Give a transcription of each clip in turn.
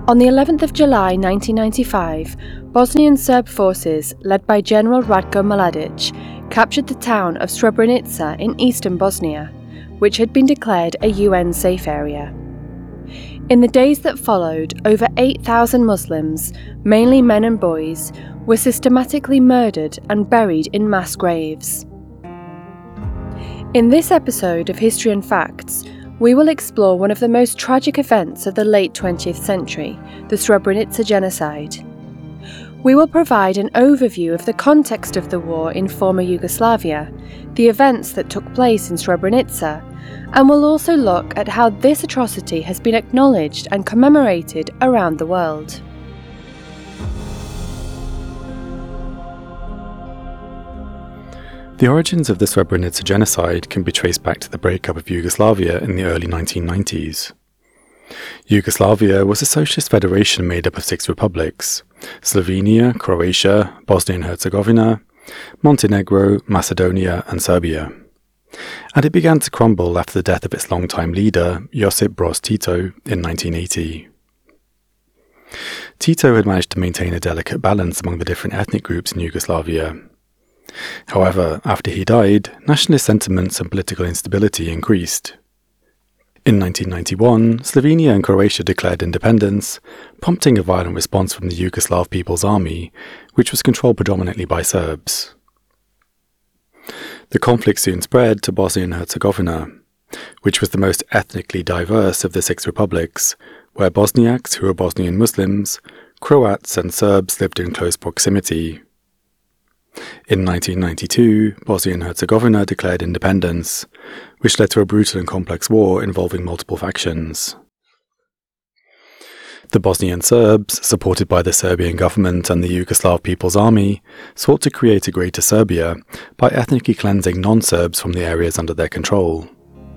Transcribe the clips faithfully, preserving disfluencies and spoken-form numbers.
On the eleventh of July nineteen ninety-five, Bosnian Serb forces, led by General Ratko Mladic, captured the town of Srebrenica in eastern Bosnia, which had been declared a U N safe area. In the days that followed, over eight thousand Muslims, mainly men and boys, were systematically murdered and buried in mass graves. In this episode of History and Facts, we will explore one of the most tragic events of the late twentieth century, the Srebrenica genocide. We will provide an overview of the context of the war in former Yugoslavia, the events that took place in Srebrenica, and we'll also look at how this atrocity has been acknowledged and commemorated around the world. The origins of the Srebrenica genocide can be traced back to the breakup of Yugoslavia in the early nineteen nineties. Yugoslavia was a socialist federation made up of six republics: Slovenia, Croatia, Bosnia and Herzegovina, Montenegro, Macedonia and Serbia. And it began to crumble after the death of its longtime leader, Josip Broz Tito, in nineteen eighty. Tito had managed to maintain a delicate balance among the different ethnic groups in Yugoslavia. However, after he died, nationalist sentiments and political instability increased. In nineteen ninety-one, Slovenia and Croatia declared independence, prompting a violent response from the Yugoslav People's Army, which was controlled predominantly by Serbs. The conflict soon spread to Bosnia and Herzegovina, which was the most ethnically diverse of the six republics, where Bosniaks, who were Bosnian Muslims, Croats and Serbs lived in close proximity. In nineteen ninety-two, Bosnia and Herzegovina declared independence, which led to a brutal and complex war involving multiple factions. The Bosnian Serbs, supported by the Serbian government and the Yugoslav People's Army, sought to create a Greater Serbia by ethnically cleansing non-Serbs from the areas under their control.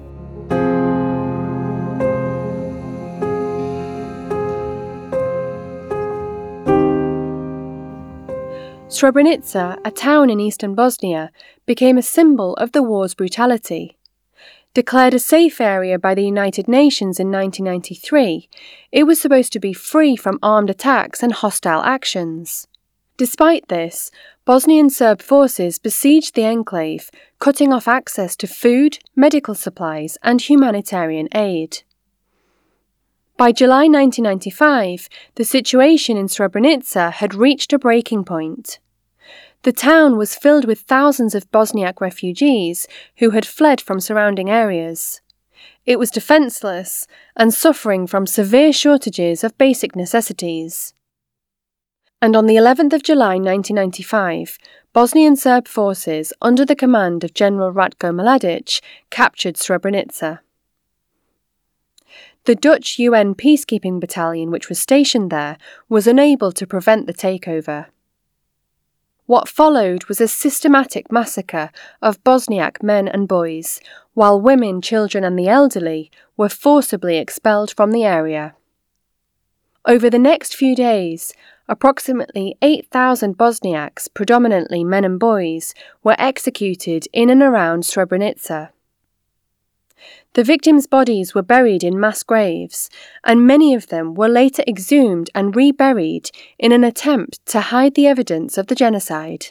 Srebrenica, a town in eastern Bosnia, became a symbol of the war's brutality. Declared a safe area by the United Nations in nineteen ninety-three, it was supposed to be free from armed attacks and hostile actions. Despite this, Bosnian Serb forces besieged the enclave, cutting off access to food, medical supplies, and humanitarian aid. By July nineteen ninety-five, the situation in Srebrenica had reached a breaking point. The town was filled with thousands of Bosniak refugees who had fled from surrounding areas. It was defenceless and suffering from severe shortages of basic necessities. And on the eleventh of July nineteen ninety-five, Bosnian Serb forces under the command of General Ratko Mladic captured Srebrenica. The Dutch U N peacekeeping battalion which was stationed there was unable to prevent the takeover. What followed was a systematic massacre of Bosniak men and boys, while women, children and the elderly were forcibly expelled from the area. Over the next few days, approximately eight thousand Bosniaks, predominantly men and boys, were executed in and around Srebrenica. The victims' bodies were buried in mass graves, and many of them were later exhumed and reburied in an attempt to hide the evidence of the genocide.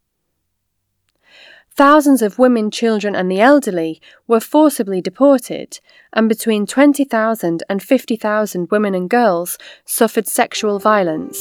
Thousands of women, children and the elderly were forcibly deported, and between twenty thousand and fifty thousand women and girls suffered sexual violence.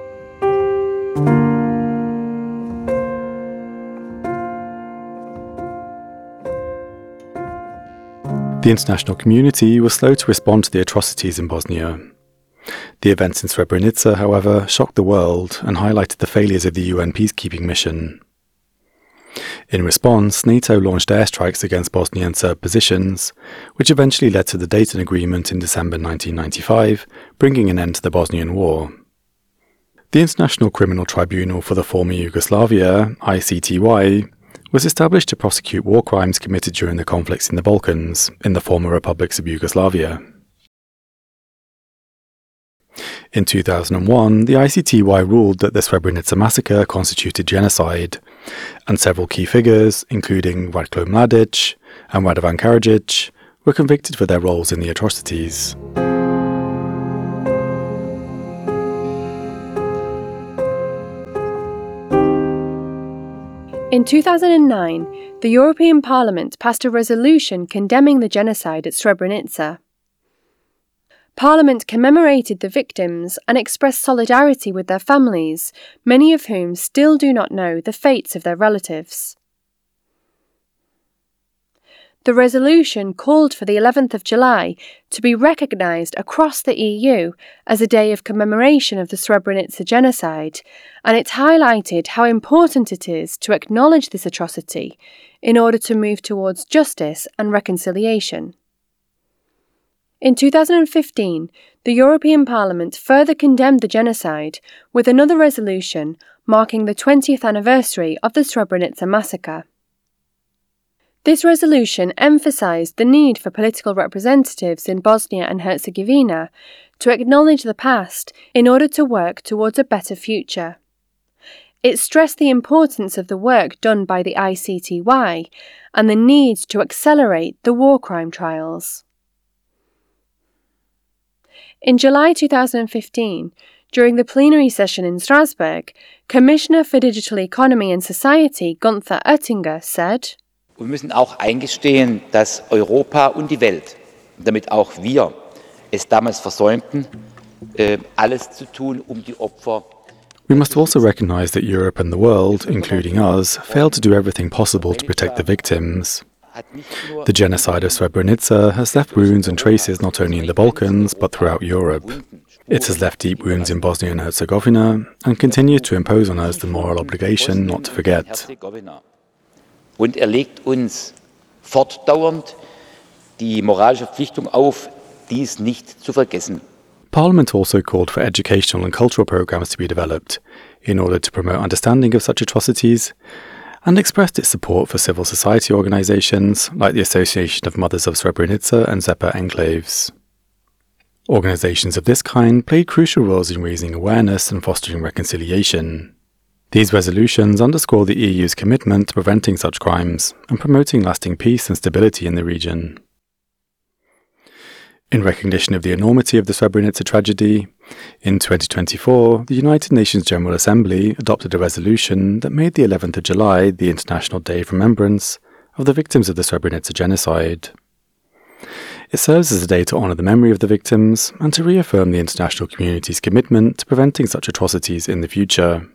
The international community was slow to respond to the atrocities in Bosnia. The events in Srebrenica, however, shocked the world and highlighted the failures of the U N peacekeeping mission. In response, NATO launched airstrikes against Bosnian Serb positions, which eventually led to the Dayton Agreement in December nineteen ninety-five, bringing an end to the Bosnian War. The International Criminal Tribunal for the former Yugoslavia, I C T Y, was established to prosecute war crimes committed during the conflicts in the Balkans, in the former republics of Yugoslavia. In two thousand one, the I C T Y ruled that the Srebrenica massacre constituted genocide, and several key figures, including Ratko Mladic and Radovan Karadzic, were convicted for their roles in the atrocities. In two thousand nine, the European Parliament passed a resolution condemning the genocide at Srebrenica. Parliament commemorated the victims and expressed solidarity with their families, many of whom still do not know the fates of their relatives. The resolution called for the eleventh of July to be recognised across the E U as a day of commemoration of the Srebrenica genocide, and it highlighted how important it is to acknowledge this atrocity in order to move towards justice and reconciliation. In two thousand fifteen, the European Parliament further condemned the genocide with another resolution marking the twentieth anniversary of the Srebrenica massacre. This resolution emphasised the need for political representatives in Bosnia and Herzegovina to acknowledge the past in order to work towards a better future. It stressed the importance of the work done by the I C T Y and the need to accelerate the war crime trials. In July two thousand fifteen, during the plenary session in Strasbourg, Commissioner for Digital Economy and Society Günther Oettinger said, Wir müssen auch eingestehen, dass Europa und die Welt, damit auch wir, es damals versäumten, alles zu tun, um die Opfer. We must also recognise that Europe and the world, including us, failed to do everything possible to protect the victims. The genocide of Srebrenica has left wounds and traces not only in the Balkans, but throughout Europe. It has left deep wounds in Bosnia and Herzegovina and continues to impose on us the moral obligation not to forget. Und er legt uns fortdauernd die moralische Verpflichtung auf, dies nicht zu vergessen. Parliament also called for educational and cultural programmes to be developed in order to promote understanding of such atrocities, and expressed its support for civil society organisations like the Association of Mothers of Srebrenica and Zepa Enclaves. Organisations of this kind played crucial roles in raising awareness and fostering reconciliation. These resolutions underscore the E U's commitment to preventing such crimes and promoting lasting peace and stability in the region. In recognition of the enormity of the Srebrenica tragedy, in twenty twenty-four, the United Nations General Assembly adopted a resolution that made the eleventh of July the International Day of Remembrance of the victims of the Srebrenica genocide. It serves as a day to honour the memory of the victims and to reaffirm the international community's commitment to preventing such atrocities in the future.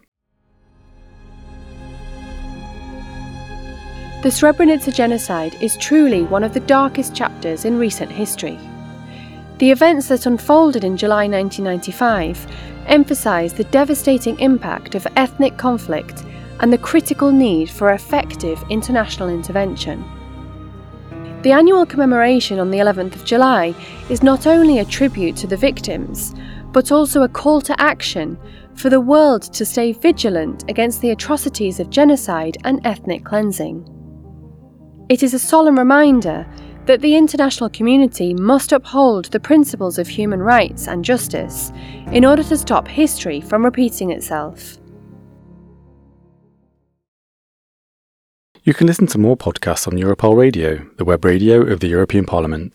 The Srebrenica genocide is truly one of the darkest chapters in recent history. The events that unfolded in July nineteen ninety-five emphasise the devastating impact of ethnic conflict and the critical need for effective international intervention. The annual commemoration on the eleventh of July is not only a tribute to the victims, but also a call to action for the world to stay vigilant against the atrocities of genocide and ethnic cleansing. It is a solemn reminder that the international community must uphold the principles of human rights and justice in order to stop history from repeating itself. You can listen to more podcasts on Europol Radio, the web radio of the European Parliament.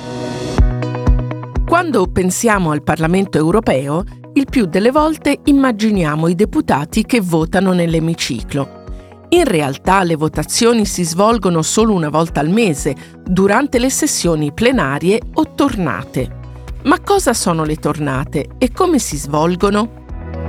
Quando pensiamo al Parlamento europeo, il più delle volte immaginiamo i deputati che votano nell'emiciclo. In realtà le votazioni si svolgono solo una volta al mese, durante le sessioni plenarie o tornate. Ma cosa sono le tornate e come si svolgono?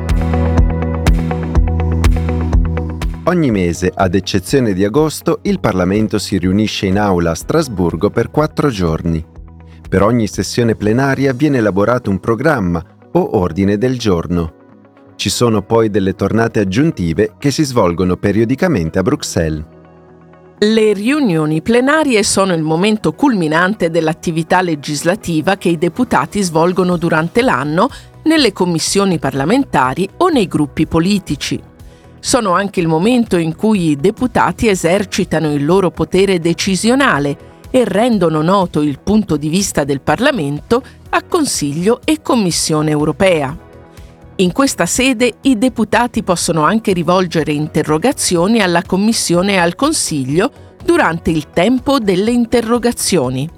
Ogni mese, ad eccezione di agosto, il Parlamento si riunisce in aula a Strasburgo per quattro giorni. Per ogni sessione plenaria viene elaborato un programma o ordine del giorno. Ci sono poi delle tornate aggiuntive che si svolgono periodicamente a Bruxelles. Le riunioni plenarie sono il momento culminante dell'attività legislativa che i deputati svolgono durante l'anno nelle commissioni parlamentari o nei gruppi politici. Sono anche il momento in cui i deputati esercitano il loro potere decisionale e rendono noto il punto di vista del Parlamento a Consiglio e Commissione europea. In questa sede i deputati possono anche rivolgere interrogazioni alla Commissione e al Consiglio durante il tempo delle interrogazioni.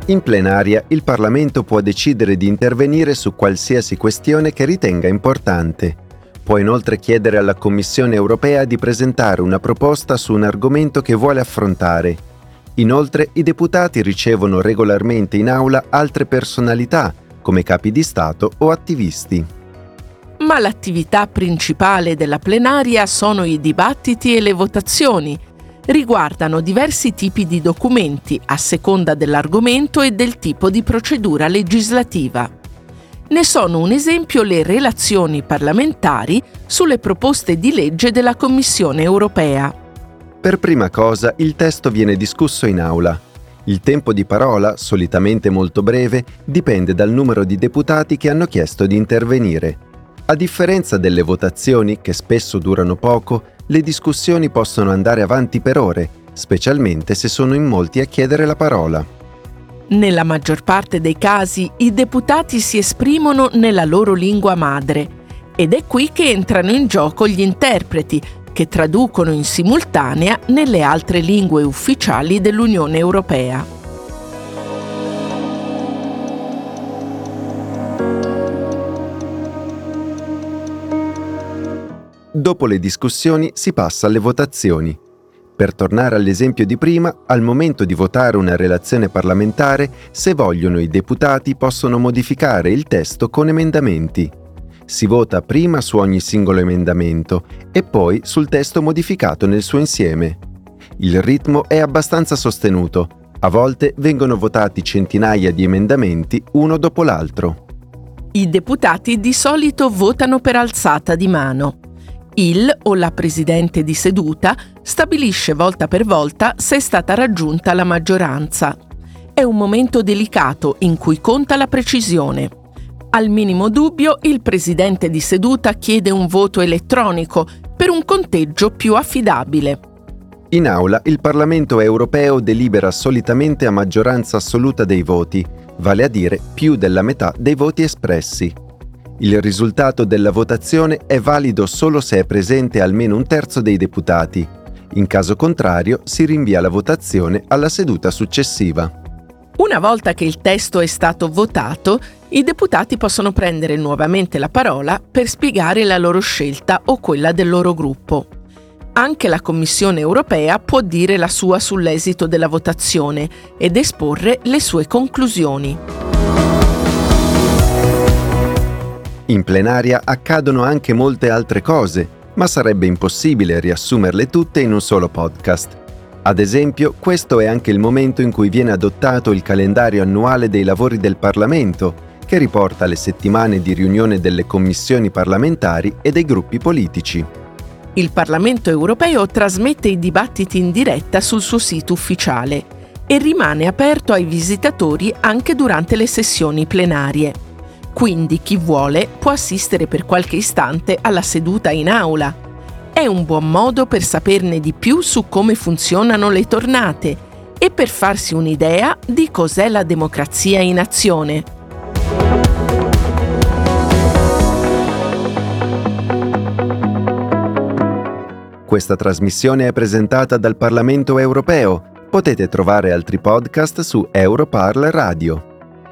In plenaria il Parlamento può decidere di intervenire su qualsiasi questione che ritenga importante. Può inoltre chiedere alla Commissione europea di presentare una proposta su un argomento che vuole affrontare. Inoltre i deputati ricevono regolarmente in aula altre personalità, come capi di Stato o attivisti. Ma l'attività principale della plenaria sono i dibattiti e le votazioni. Riguardano diversi tipi di documenti a seconda dell'argomento e del tipo di procedura legislativa. Ne sono un esempio le relazioni parlamentari sulle proposte di legge della Commissione europea. Per prima cosa, il testo viene discusso in aula. Il tempo di parola, solitamente molto breve, dipende dal numero di deputati che hanno chiesto di intervenire. A differenza delle votazioni, che spesso durano poco, le discussioni possono andare avanti per ore, specialmente se sono in molti a chiedere la parola. Nella maggior parte dei casi i deputati si esprimono nella loro lingua madre ed è qui che entrano in gioco gli interpreti, che traducono in simultanea nelle altre lingue ufficiali dell'Unione Europea. Dopo le discussioni si passa alle votazioni. Per tornare all'esempio di prima, al momento di votare una relazione parlamentare, se vogliono i deputati possono modificare il testo con emendamenti. Si vota prima su ogni singolo emendamento e poi sul testo modificato nel suo insieme. Il ritmo è abbastanza sostenuto. A volte vengono votati centinaia di emendamenti uno dopo l'altro. I deputati di solito votano per alzata di mano. Il o la presidente di seduta stabilisce volta per volta se è stata raggiunta la maggioranza. È un momento delicato in cui conta la precisione. Al minimo dubbio, il presidente di seduta chiede un voto elettronico per un conteggio più affidabile. In aula il Parlamento europeo delibera solitamente a maggioranza assoluta dei voti, vale a dire più della metà dei voti espressi. Il risultato della votazione è valido solo se è presente almeno un terzo dei deputati. In caso contrario, si rinvia la votazione alla seduta successiva. Una volta che il testo è stato votato, i deputati possono prendere nuovamente la parola per spiegare la loro scelta o quella del loro gruppo. Anche la Commissione europea può dire la sua sull'esito della votazione ed esporre le sue conclusioni. In plenaria accadono anche molte altre cose, ma sarebbe impossibile riassumerle tutte in un solo podcast. Ad esempio, questo è anche il momento in cui viene adottato il calendario annuale dei lavori del Parlamento, che riporta le settimane di riunione delle commissioni parlamentari e dei gruppi politici. Il Parlamento europeo trasmette i dibattiti in diretta sul suo sito ufficiale e rimane aperto ai visitatori anche durante le sessioni plenarie. Quindi chi vuole può assistere per qualche istante alla seduta in aula. È un buon modo per saperne di più su come funzionano le tornate e per farsi un'idea di cos'è la democrazia in azione. Questa trasmissione è presentata dal Parlamento europeo. Potete trovare altri podcast su Europarl Radio.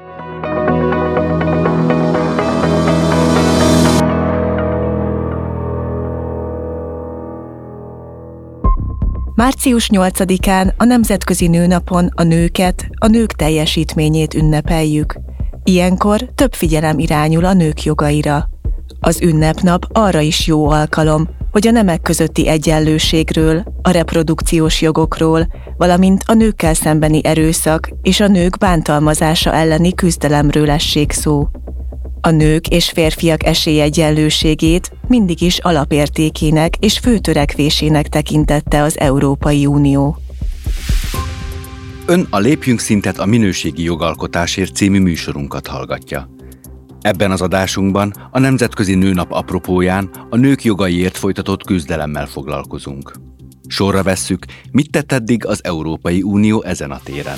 március nyolcadikán a Nemzetközi Nőnapon a nőket, a nők teljesítményét ünnepeljük. Ilyenkor több figyelem irányul a nők jogaira. Az ünnepnap arra is jó alkalom, hogy a nemek közötti egyenlőségről, a reprodukciós jogokról, valamint a nőkkel szembeni erőszak és a nők bántalmazása elleni küzdelemről essék szó. A nők és férfiak esélyegyenlőségét mindig is alapértékének és főtörekvésének tekintette az Európai Unió. Ön a Lépjünk szintet a minőségi jogalkotásért című műsorunkat hallgatja. Ebben az adásunkban a Nemzetközi Nőnap apropóján a nők jogaiért folytatott küzdelemmel foglalkozunk. Sorra vesszük, mit tett eddig az Európai Unió ezen a téren.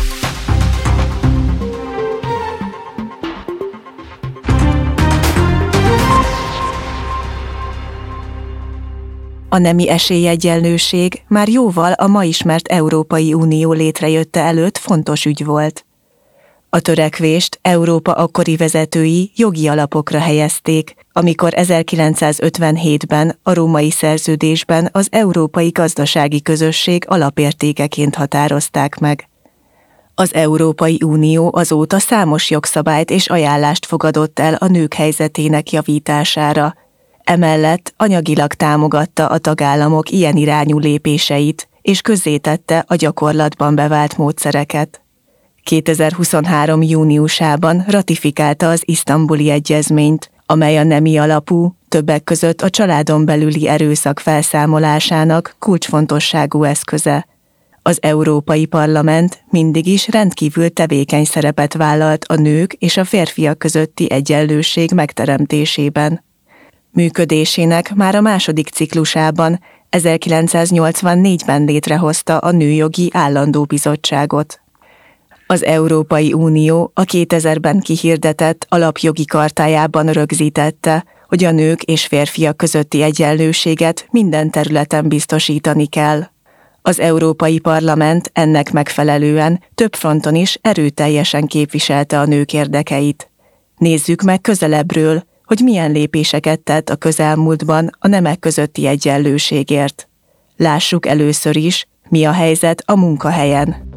A nemi esélyegyenlőség már jóval a ma ismert Európai Unió létrejötte előtt fontos ügy volt. A törekvést Európa akkori vezetői jogi alapokra helyezték, amikor ezerkilencszázötvenhétben a római szerződésben az Európai Gazdasági Közösség alapértékeként határozták meg. Az Európai Unió azóta számos jogszabályt és ajánlást fogadott el a nők helyzetének javítására. Emellett anyagilag támogatta a tagállamok ilyen irányú lépéseit, és közzétette a gyakorlatban bevált módszereket. kétezer-huszonhárom. júniusában ratifikálta az Isztambuli Egyezményt, amely a nemi alapú, többek között a családon belüli erőszak felszámolásának kulcsfontosságú eszköze. Az Európai Parlament mindig is rendkívül tevékeny szerepet vállalt a nők és a férfiak közötti egyenlőség megteremtésében. Működésének már a második ciklusában ezerkilencszáznyolcvannégyben létrehozta a Nőjogi Állandó Bizottságot. Az Európai Unió a kétezerben kihirdetett alapjogi chartájában rögzítette, hogy a nők és férfiak közötti egyenlőséget minden területen biztosítani kell. Az Európai Parlament ennek megfelelően több fronton is erőteljesen képviselte a nők érdekeit. Nézzük meg közelebbről, hogy milyen lépéseket tett a közelmúltban a nemek közötti egyenlőségért. Lássuk először is, mi a helyzet a munkahelyen.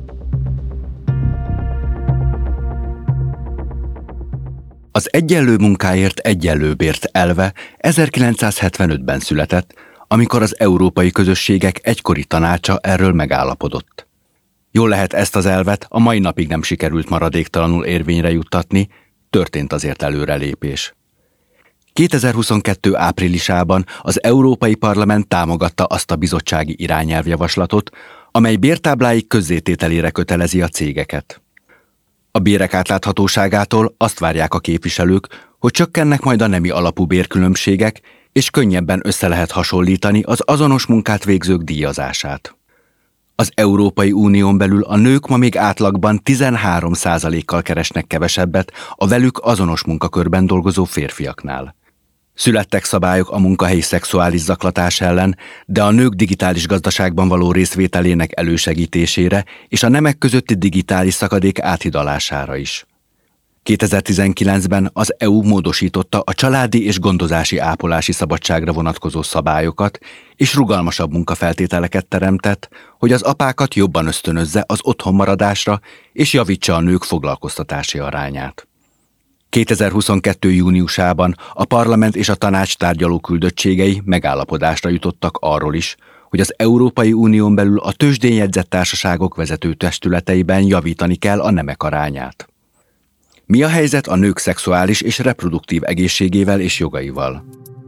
Az egyenlő munkáért egyenlő bért elve ezerkilencszázhetvenötben született, amikor az európai közösségek egykori tanácsa erről megállapodott. Jól lehet, ezt az elvet a mai napig nem sikerült maradéktalanul érvényre juttatni, történt azért előrelépés. kétezer-huszonkettő áprilisában az Európai Parlament támogatta azt a bizottsági irányelvjavaslatot, amely bértábláik közzétételére kötelezi a cégeket. A bérek átláthatóságától azt várják a képviselők, hogy csökkennek majd a nemi alapú bérkülönbségek, és könnyebben össze lehet hasonlítani az azonos munkát végzők díjazását. Az Európai Unión belül a nők ma még átlagban tizenhárom százalékkal keresnek kevesebbet a velük azonos munkakörben dolgozó férfiaknál. Születtek szabályok a munkahelyi szexuális zaklatás ellen, de a nők digitális gazdaságban való részvételének elősegítésére és a nemek közötti digitális szakadék áthidalására is. kétezer-tizenkilencben az é u módosította a családi és gondozási ápolási szabadságra vonatkozó szabályokat, és rugalmasabb munkafeltételeket teremtett, hogy az apákat jobban ösztönözze az otthonmaradásra és javítsa a nők foglalkoztatási arányát. kétezer-huszonkettő. júniusában a parlament és a tanács tárgyaló küldöttségei megállapodásra jutottak arról is, hogy az Európai Unión belül a tőzsdén jegyzett társaságok vezető testületeiben javítani kell a nemek arányát. Mi a helyzet a nők szexuális és reproduktív egészségével és jogaival?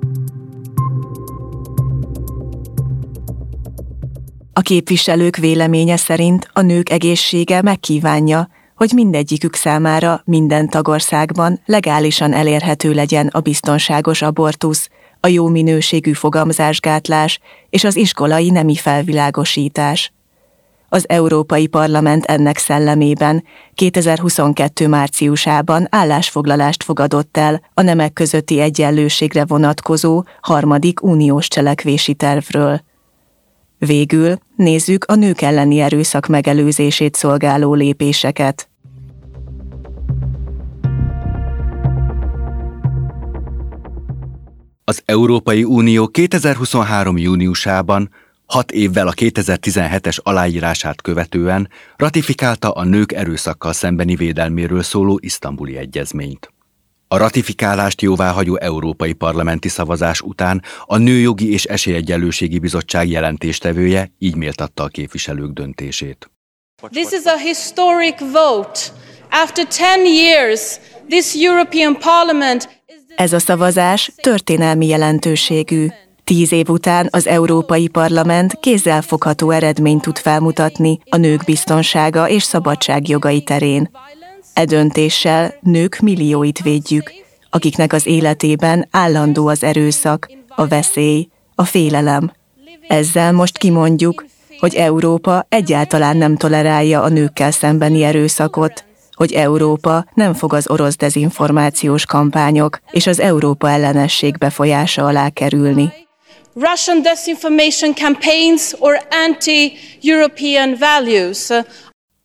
A képviselők véleménye szerint a nők egészsége megkívánja, hogy mindegyikük számára minden tagországban legálisan elérhető legyen a biztonságos abortusz, a jó minőségű fogamzásgátlás és az iskolai nemi felvilágosítás. Az Európai Parlament ennek szellemében kétezer-huszonkettő. márciusában állásfoglalást fogadott el a nemek közötti egyenlőségre vonatkozó harmadik uniós cselekvési tervről. Végül nézzük a nők elleni erőszak megelőzését szolgáló lépéseket. Az Európai Unió kétezer-huszonhárom. júniusában, hat évvel a kétezer-tizenhetes aláírását követően ratifikálta a nők erőszakkal szembeni védelméről szóló Isztambuli Egyezményt. A ratifikálást jóváhagyó európai parlamenti szavazás után a Nőjogi és Esélyegyenlőségi Bizottság jelentéstevője így méltatta a képviselők döntését. This is a historic vote. After ten years, this European Parliament Ez a szavazás történelmi jelentőségű. Tíz év után az Európai Parlament kézzelfogható eredményt tud felmutatni a nők biztonsága és szabadságjogai terén. E döntéssel nők millióit védjük, akiknek az életében állandó az erőszak, a veszély, a félelem. Ezzel most kimondjuk, hogy Európa egyáltalán nem tolerálja a nőkkel szembeni erőszakot, hogy Európa nem fog az orosz dezinformációs kampányok és az Európa ellenesség befolyása alá kerülni. Russian disinformation campaigns or anti-European values.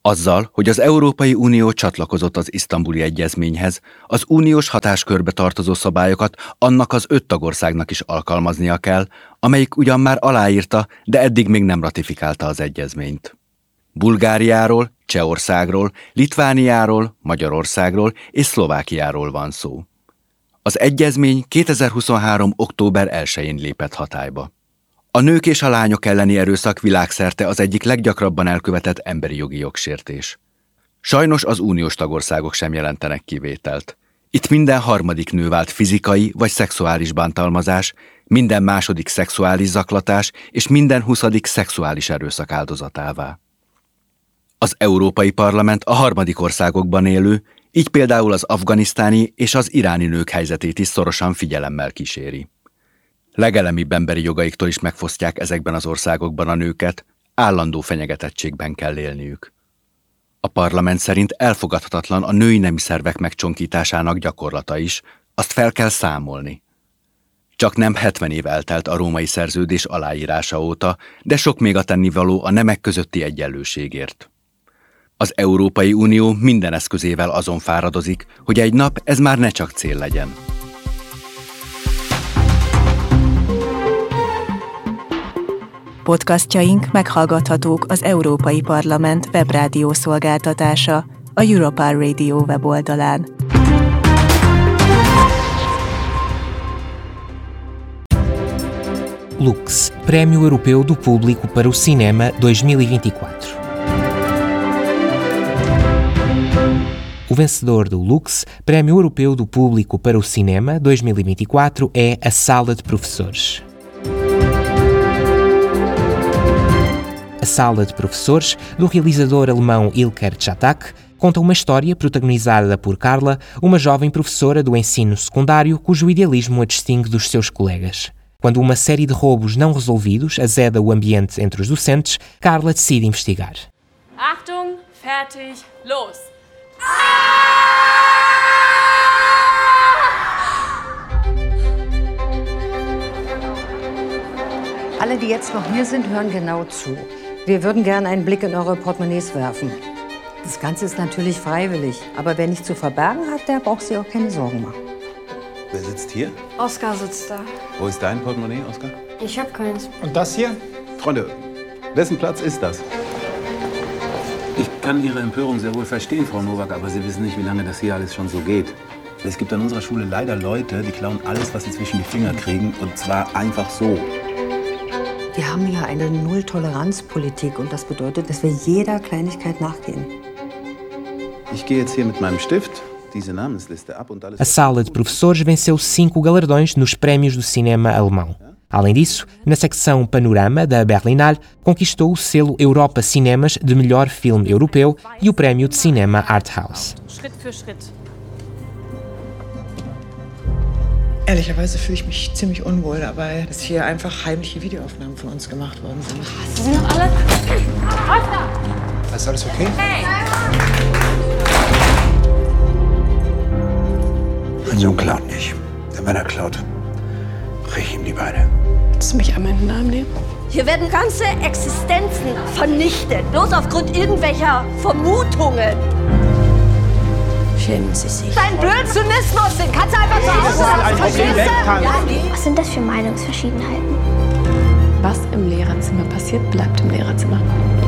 Azzal, hogy az Európai Unió csatlakozott az Isztambuli Egyezményhez, az uniós hatáskörbe tartozó szabályokat annak az öt tagországnak is alkalmaznia kell, amelyik ugyan már aláírta, de eddig még nem ratifikálta az egyezményt. Bulgáriáról, Csehországról, Litvániáról, Magyarországról és Szlovákiáról van szó. Az egyezmény kétezer-huszonhárom. október elsején lépett hatályba. A nők és a lányok elleni erőszak világszerte az egyik leggyakrabban elkövetett emberi jogi jogsértés. Sajnos az uniós tagországok sem jelentenek kivételt. Itt minden harmadik nő vált fizikai vagy szexuális bántalmazás, minden második szexuális zaklatás és minden huszadik szexuális erőszak áldozatává. Az Európai Parlament a harmadik országokban élő, így például az afganisztáni és az iráni nők helyzetét is szorosan figyelemmel kíséri. Legelemibb emberi jogaiktól is megfosztják ezekben az országokban a nőket, állandó fenyegetettségben kell élniük. A parlament szerint elfogadhatatlan a női nemi szervek megcsonkításának gyakorlata is, azt fel kell számolni. Csak nem hetven év eltelt a római szerződés aláírása óta, de sok még a tennivaló a nemek közötti egyenlőségért. Az Európai Unió minden eszközével azon fáradozik, hogy egy nap ez már ne csak cél legyen. Podcastjaink meghallgathatók az Európai Parlament webrádió szolgáltatása, a Europar Radio weboldalán. Lux, Prémio Europeu do Público para o Cinema dois mil e vinte e quatro. O vencedor do Lux, Prémio Europeu do Público para o Cinema dois mil e vinte e quatro é A Sala de Professores. A Sala de Professores, do realizador alemão Ilker Čatak, conta uma história protagonizada por Carla, uma jovem professora do ensino secundário cujo idealismo a distingue dos seus colegas. Quando uma série de roubos não resolvidos azeda o ambiente entre os docentes, Carla decide investigar. Achtung, fertig, los! Alle, die jetzt noch hier sind, hören genau zu. Wir würden gerne einen Blick in eure Portemonnaies werfen. Das Ganze ist natürlich freiwillig, aber wer nichts zu verbergen hat, der braucht sich auch keine Sorgen machen. Wer sitzt hier? Oskar sitzt da. Wo ist dein Portemonnaie, Oskar? Ich hab keins. Und das hier? Freunde, wessen Platz ist das? Ich kann Ihre Empörung sehr wohl verstehen, Frau Nowak, aber Sie wissen nicht, wie lange das hier alles schon so geht. Es gibt an unserer Schule leider Leute, die klauen alles, was sie zwischen die Finger kriegen, und zwar einfach so. Wir haben ja eine Null-Toleranz-Politik und das bedeutet, dass wir jeder Kleinigkeit nachgehen. Ich gehe jetzt hier mit meinem Stift diese Namensliste ab und alles. A Sala de Professores venceu cinco galardões nos prémios do cinema alemão. Além disso, na secção Panorama da Berlinale, conquistou o selo Europa Cinemas de melhor filme europeu e o prémio de cinema Arthouse. Schritt für Schritt. Ehrlicherweise fühle ich mich ziemlich unwohl dabei, dass hier einfach heimliche Videoaufnahmen von uns gemacht worden sind. Sie sind doch alle... Ist alles okay? Hey! Mein Sohn klaut nicht. Denn wenn er klaut, brech ich ihm die Beine. Willst du mich einmal in den Arm nehmen? Hier werden ganze Existenzen vernichtet, bloß aufgrund irgendwelcher Vermutungen. Schämen Sie sich. Dein Blödsinnismus, den kannst du einfach zu Hause lassen, verstehst du? Ja, nee. Was sind das für Meinungsverschiedenheiten? Was im Lehrerzimmer passiert, bleibt im Lehrerzimmer.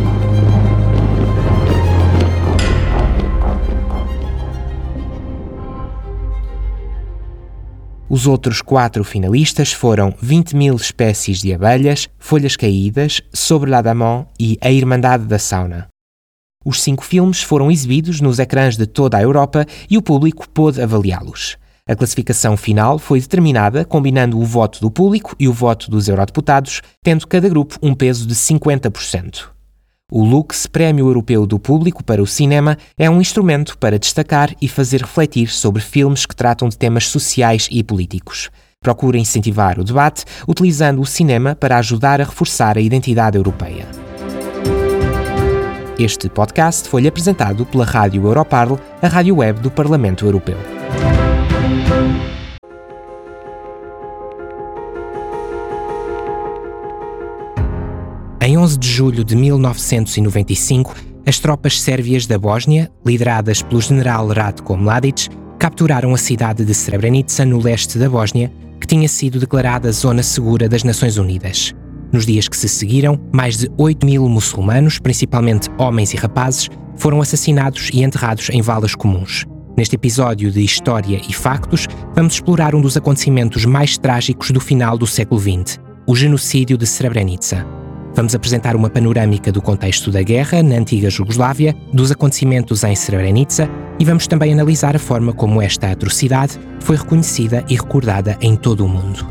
Os outros quatro finalistas foram vinte mil espécies de abelhas, Folhas Caídas, Sobre l'Adamant e A Irmandade da Sauna. Os cinco filmes foram exibidos nos ecrãs de toda a Europa e o público pôde avaliá-los. A classificação final foi determinada combinando o voto do público e o voto dos eurodeputados, tendo cada grupo um peso de cinquenta por cento. O Lux, Prémio Europeu do Público para o Cinema, é um instrumento para destacar e fazer refletir sobre filmes que tratam de temas sociais e políticos. Procura incentivar o debate, utilizando o cinema para ajudar a reforçar a identidade europeia. Este podcast foi apresentado pela Rádio Europarl, a rádio web do Parlamento Europeu. Em onze de julho de mil novecentos e noventa e cinco, as tropas sérvias da Bósnia, lideradas pelo general Ratko Mladic, capturaram a cidade de Srebrenica, no leste da Bósnia, que tinha sido declarada zona segura das Nações Unidas. Nos dias que se seguiram, mais de oito mil muçulmanos, principalmente homens e rapazes, foram assassinados e enterrados em valas comuns. Neste episódio de História e Factos, vamos explorar um dos acontecimentos mais trágicos do final do século vinte, o genocídio de Srebrenica. Vamos apresentar uma panorâmica do contexto da guerra na antiga Jugoslávia, dos acontecimentos em Srebrenica e vamos também analisar a forma como esta atrocidade foi reconhecida e recordada em todo o mundo.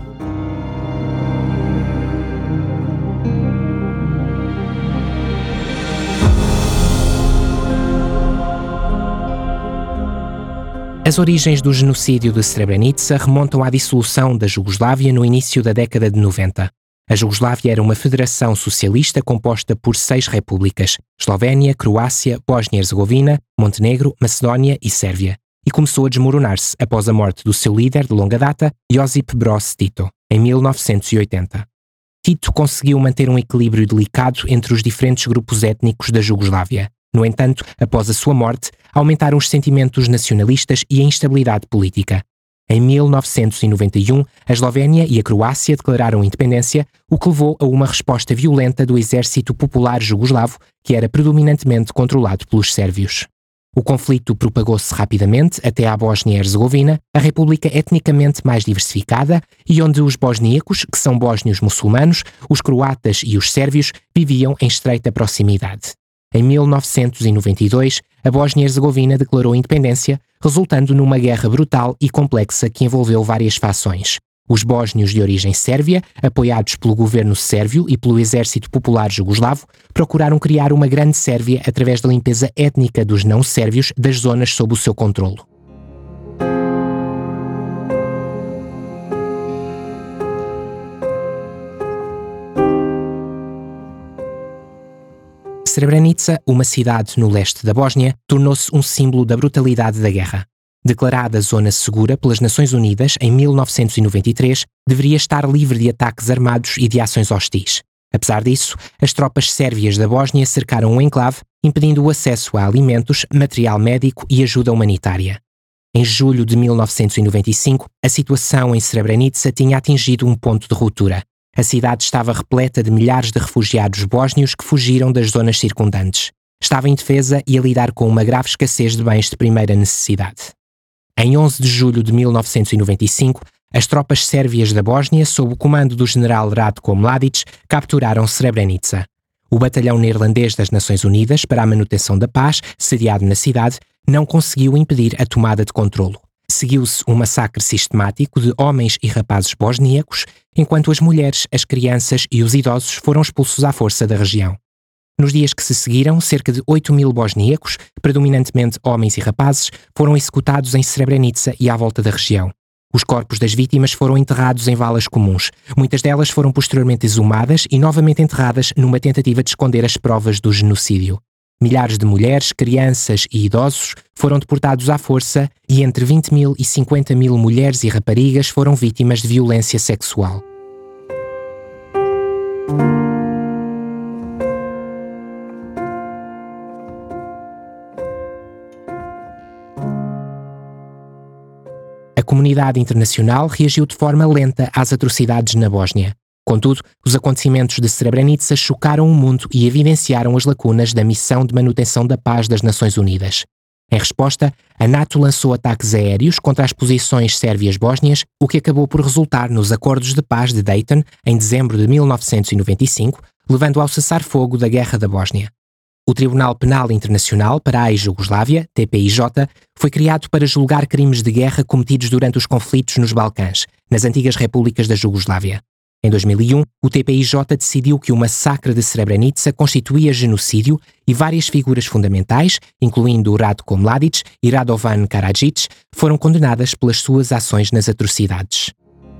As origens do genocídio de Srebrenica remontam à dissolução da Jugoslávia no início da década de noventa. A Jugoslávia era uma federação socialista composta por seis repúblicas: Eslovénia, Croácia, Bósnia e Herzegovina, Montenegro, Macedónia e Sérvia, e começou a desmoronar-se após a morte do seu líder de longa data, Josip Broz Tito, em mil novecentos e oitenta. Tito conseguiu manter um equilíbrio delicado entre os diferentes grupos étnicos da Jugoslávia. No entanto, após a sua morte, aumentaram os sentimentos nacionalistas e a instabilidade política. Em mil novecentos e noventa e um, a Eslovénia e a Croácia declararam independência, o que levou a uma resposta violenta do Exército Popular Jugoslavo, que era predominantemente controlado pelos sérvios. O conflito propagou-se rapidamente até à Bósnia e Herzegovina, a república etnicamente mais diversificada e onde os bosníacos, que são bósnios muçulmanos, os croatas e os sérvios, viviam em estreita proximidade. Em mil novecentos e noventa e dois, a Bósnia e Herzegovina declarou independência, resultando numa guerra brutal e complexa que envolveu várias fações. Os bósnios de origem sérvia, apoiados pelo governo sérvio e pelo Exército Popular Jugoslavo, procuraram criar uma grande Sérvia através da limpeza étnica dos não-sérvios das zonas sob o seu controlo. Srebrenica, uma cidade no leste da Bósnia, tornou-se um símbolo da brutalidade da guerra. Declarada zona segura pelas Nações Unidas em mil novecentos e noventa e três, deveria estar livre de ataques armados e de ações hostis. Apesar disso, as tropas sérvias da Bósnia cercaram o enclave, impedindo o acesso a alimentos, material médico e ajuda humanitária. Em julho de mil novecentos e noventa e cinco, a situação em Srebrenica tinha atingido um ponto de ruptura. A cidade estava repleta de milhares de refugiados bósnios que fugiram das zonas circundantes. Estava indefesa e a lidar com uma grave escassez de bens de primeira necessidade. Em onze de julho de mil novecentos e noventa e cinco, as tropas sérvias da Bósnia, sob o comando do general Ratko Mladic, capturaram Srebrenica. O batalhão neerlandês das Nações Unidas para a manutenção da paz, sediado na cidade, não conseguiu impedir a tomada de controlo. Seguiu-se um massacre sistemático de homens e rapazes bosníacos, enquanto as mulheres, as crianças e os idosos foram expulsos à força da região. Nos dias que se seguiram, cerca de oito mil bosníacos, predominantemente homens e rapazes, foram executados em Srebrenica e à volta da região. Os corpos das vítimas foram enterrados em valas comuns. Muitas delas foram posteriormente exumadas e novamente enterradas numa tentativa de esconder as provas do genocídio. Milhares de mulheres, crianças e idosos foram deportados à força e entre vinte mil e cinquenta mil mulheres e raparigas foram vítimas de violência sexual. A comunidade internacional reagiu de forma lenta às atrocidades na Bósnia. Contudo, os acontecimentos de Srebrenica chocaram o mundo e evidenciaram as lacunas da missão de manutenção da paz das Nações Unidas. Em resposta, a NATO lançou ataques aéreos contra as posições sérvias bósnias, o que acabou por resultar nos Acordos de Paz de Dayton, em dezembro de mil novecentos e noventa e cinco, levando ao cessar-fogo da Guerra da Bósnia. O Tribunal Penal Internacional para a ex-Jugoslávia, T P I J, foi criado para julgar crimes de guerra cometidos durante os conflitos nos Balcãs, nas antigas repúblicas da Jugoslávia. Em dois mil e um, o T P I J decidiu que o massacre de Srebrenica constituía genocídio e várias figuras fundamentais, incluindo Ratko Mladic e Radovan Karadzic, foram condenadas pelas suas ações nas atrocidades.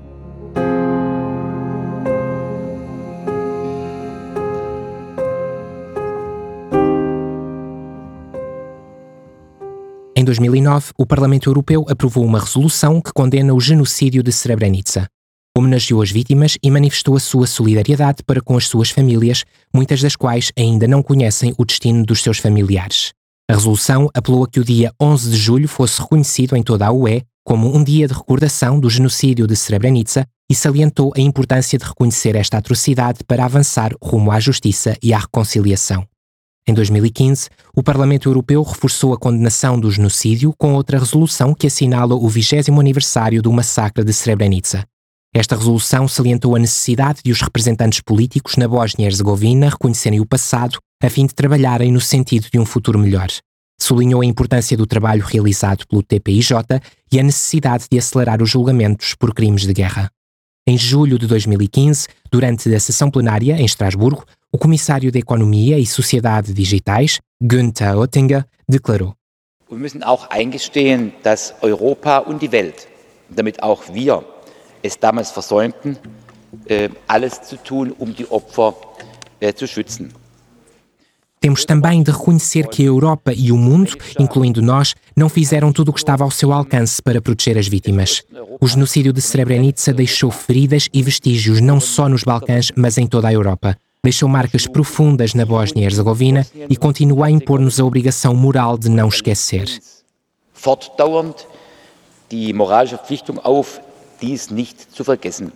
Em dois mil e nove, o Parlamento Europeu aprovou uma resolução que condena o genocídio de Srebrenica. homenageou as vítimas e manifestou a sua solidariedade para com as suas famílias, muitas das quais ainda não conhecem o destino dos seus familiares. A resolução apelou a que o dia onze de julho fosse reconhecido em toda a U E como um dia de recordação do genocídio de Srebrenica e salientou a importância de reconhecer esta atrocidade para avançar rumo à justiça e à reconciliação. Em dois mil e quinze, o Parlamento Europeu reforçou a condenação do genocídio com outra resolução que assinala o vigésimo aniversário do massacre de Srebrenica. Esta resolução salientou a necessidade de os representantes políticos na Bósnia e Herzegovina reconhecerem o passado a fim de trabalharem no sentido de um futuro melhor. Sublinhou a importância do trabalho realizado pelo T P I J e a necessidade de acelerar os julgamentos por crimes de guerra. Em julho de dois mil e quinze, durante a sessão plenária em Estrasburgo, o Comissário de Economia e Sociedade Digitais, Günther Oettinger, declarou: Wir müssen auch eingestehen, dass Europa und die Welt, damit auch wir es damals versäumten, alles zu tun, um die Opfer zu schützen. Temos também de reconhecer que a Europa e o mundo, incluindo nós, não fizeram tudo o que estava ao seu alcance para proteger as vítimas. O genocídio de Srebrenica deixou feridas e vestígios não só nos Balcãs, mas em toda a Europa. Deixou marcas profundas na Bósnia e Herzegovina e continua a impor-nos a obrigação moral de não esquecer. Fortdauernd die moralische Verpflichtung auf, dies nicht zu vergessen.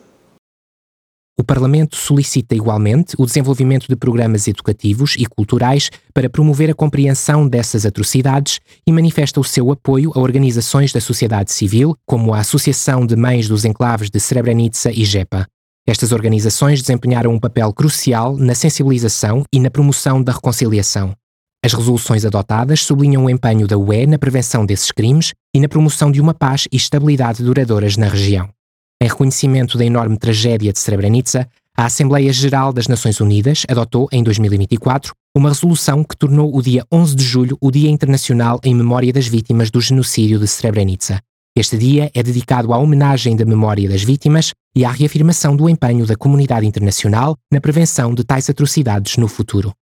O Parlamento solicita igualmente o desenvolvimento de programas educativos e culturais para promover a compreensão dessas atrocidades e manifesta o seu apoio a organizações da sociedade civil, como a Associação de Mães dos Enclaves de Srebrenica e JEPA. Estas organizações desempenharam um papel crucial na sensibilização e na promoção da reconciliação. As resoluções adotadas sublinham o empenho da U E na prevenção desses crimes e na promoção de uma paz e estabilidade duradouras na região. Em reconhecimento da enorme tragédia de Srebrenica, a Assembleia Geral das Nações Unidas adotou, em dois mil e vinte e quatro, uma resolução que tornou o dia onze de julho o Dia Internacional em memória das vítimas do genocídio de Srebrenica. Este dia é dedicado à homenagem da memória das vítimas e à reafirmação do empenho da comunidade internacional na prevenção de tais atrocidades no futuro.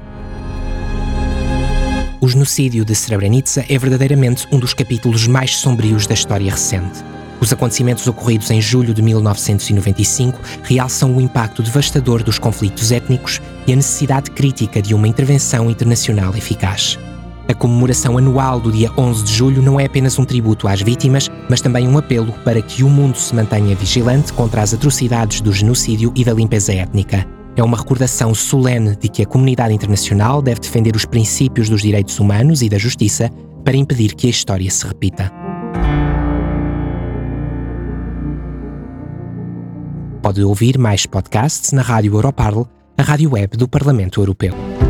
O genocídio de Srebrenica é verdadeiramente um dos capítulos mais sombrios da história recente. Os acontecimentos ocorridos em julho de mil novecentos e noventa e cinco realçam o impacto devastador dos conflitos étnicos e a necessidade crítica de uma intervenção internacional eficaz. A comemoração anual do dia onze de julho não é apenas um tributo às vítimas, mas também um apelo para que o mundo se mantenha vigilante contra as atrocidades do genocídio e da limpeza étnica. É uma recordação solene de que a comunidade internacional deve defender os princípios dos direitos humanos e da justiça para impedir que a história se repita. Pode ouvir mais podcasts na Rádio Europarl, a rádio web do Parlamento Europeu.